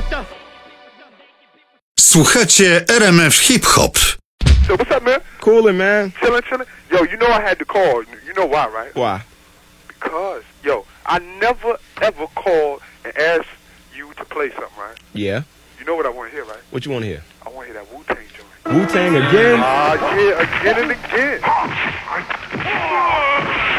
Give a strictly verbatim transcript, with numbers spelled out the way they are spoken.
Słuchacie R M F Hip Hop. So what's up, man? Coolin', man. Chillin', chillin'. Yo, you know I had to call. You know why, right? Why? Because, yo, I never ever called and asked you to play something, right? Yeah. You know what I want to hear, right? What you want to hear? I want to hear that Wu-Tang joint. Wu-Tang again? Ah, uh, yeah, again and again.